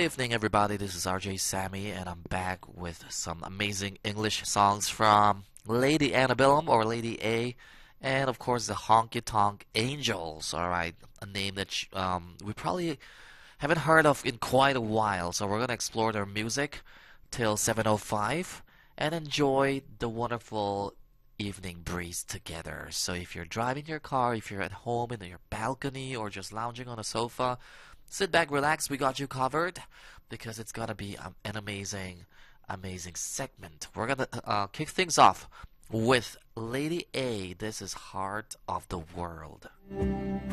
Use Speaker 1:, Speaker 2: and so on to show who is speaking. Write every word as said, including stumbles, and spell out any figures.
Speaker 1: evening, everybody. This is R J Sammy, and I'm back with some amazing English songs from Lady Antebellum or Lady A, and of course the Honky Tonk Angels. All right, a name that sh- um, we probably haven't heard of in quite a while. So we're gonna explore their music till seven oh five and enjoy the wonderful evening breeze together. So if you're driving your car, if you're at home in your balcony, or just lounging on a sofa, sit back, relax. We got you covered because it's gonna be um, an amazing, amazing segment. We're gonna uh, kick things off with Lady A. This is Heart of the World.